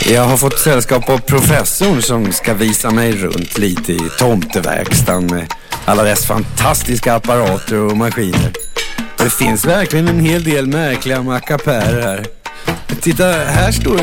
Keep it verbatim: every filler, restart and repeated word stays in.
Jag har fått sällskap av professorn som ska visa mig runt lite i tomteverkstan med alla dess fantastiska apparater och maskiner. Det finns verkligen en hel del märkliga mackapärer här. Titta, här står